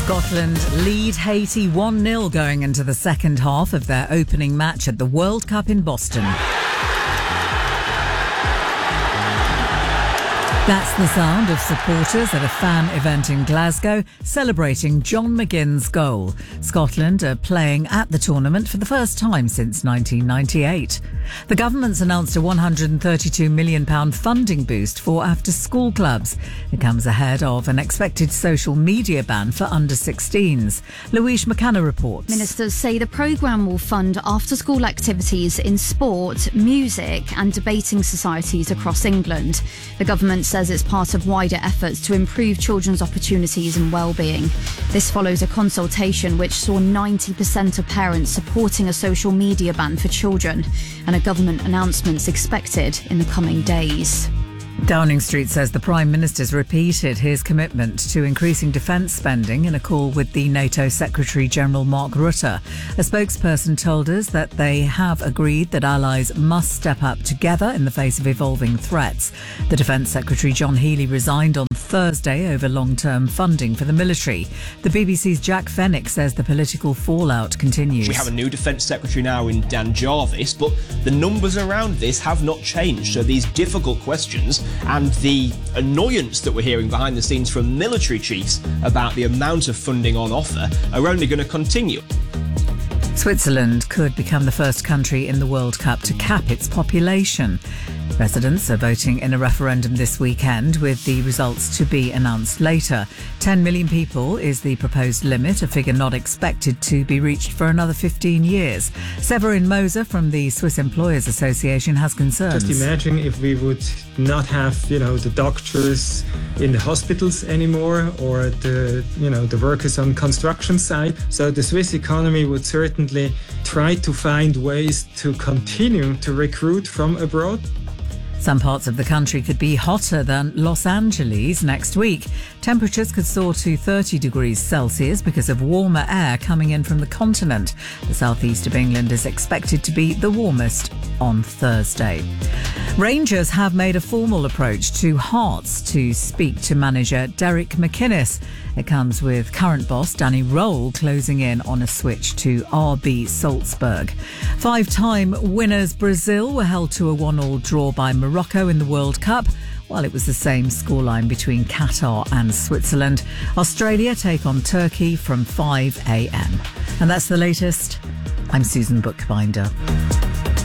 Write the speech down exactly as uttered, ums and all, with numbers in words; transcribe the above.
Scotland lead Haiti one nil going into the second half of their opening match at the World Cup in Boston. That's the sound of supporters at a fan event in Glasgow celebrating John McGinn's goal. Scotland are playing at the tournament for the first time since nineteen ninety-eight. The government's announced a one hundred thirty-two million pounds funding boost for after-school clubs. It comes ahead of an expected social media ban for under sixteens. Louise McCanna reports. Ministers say the programme will fund after-school activities in sport, music and debating societies across England. The government says it's part of wider efforts to improve children's opportunities and well-being. This follows a consultation which saw ninety percent of parents supporting a social media ban for children, and a government announcement's expected in the coming days. Downing Street says the Prime Minister's repeated his commitment to increasing defence spending in a call with the NATO Secretary-General Mark Rutte. A spokesperson told us that they have agreed that allies must step up together in the face of evolving threats. The Defence Secretary John Healey resigned on Thursday over long-term funding for the military. The B B C's Jack Fenwick says the political fallout continues. We have a new Defence Secretary now in Dan Jarvis, but the numbers around this have not changed. So these difficult questions and the annoyance that we're hearing behind the scenes from military chiefs about the amount of funding on offer are only going to continue. Switzerland could become the first country in the World Cup to cap its population. Residents are voting in a referendum this weekend, with the results to be announced later. ten million people is the proposed limit, a figure not expected to be reached for another fifteen years. Severin Moser from the Swiss Employers Association has concerns. Just imagine if we would not have, you know, the doctors in the hospitals anymore, or the, you know, the workers on construction site. So the Swiss economy would certainly try to find ways to continue to recruit from abroad. Some parts of the country could be hotter than Los Angeles next week. Temperatures could soar to thirty degrees Celsius because of warmer air coming in from the continent. The southeast of England is expected to be the warmest on Thursday. Rangers have made a formal approach to Hearts to speak to manager Derek McInnes. It comes with current boss Danny Roll closing in on a switch to R B Salzburg. Five-time winners Brazil were held to a one-all draw by Morocco in the World Cup, while it was the same scoreline between Qatar and Switzerland. Australia take on Turkey from five a.m. And that's the latest. I'm Susan Bookbinder.